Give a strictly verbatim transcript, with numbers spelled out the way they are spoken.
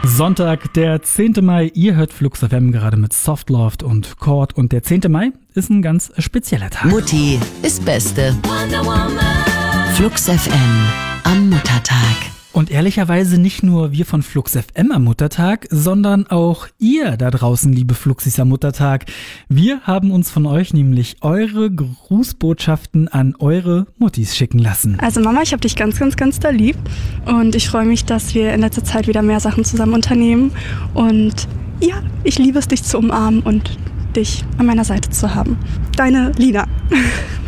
Sonntag, der zehnte Mai. Ihr hört Flux F M gerade mit Softloft und Chord. Und der zehnte Mai ist ein ganz spezieller Tag. Mutti ist Beste. Flux F M am Muttertag. Und ehrlicherweise nicht nur wir von Flux F M am Muttertag, sondern auch ihr da draußen, liebe Fluxis, am Muttertag. Wir haben uns von euch nämlich eure Grußbotschaften an eure Muttis schicken lassen. Also Mama, ich habe dich ganz, ganz, ganz da lieb und ich freue mich, dass wir in letzter Zeit wieder mehr Sachen zusammen unternehmen. Und ja, ich liebe es, dich zu umarmen und dich an meiner Seite zu haben. Deine Lina.